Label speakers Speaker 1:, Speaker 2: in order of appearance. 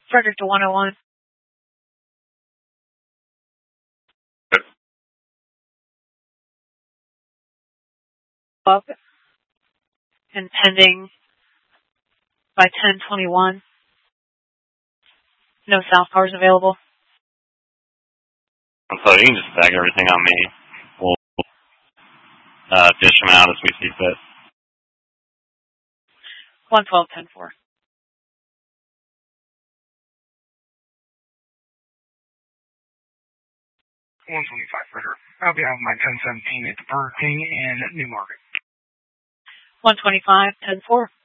Speaker 1: Frederick to 101. Up and pending by 10:21. No south cars available.
Speaker 2: I'm sorry, you can just tag everything on me. We'll dish them out as we see fit.
Speaker 1: 112-10-4.
Speaker 3: 125 Frederick. I'll be out my 1017 at the Burger King in New Market.
Speaker 1: 125-10-4.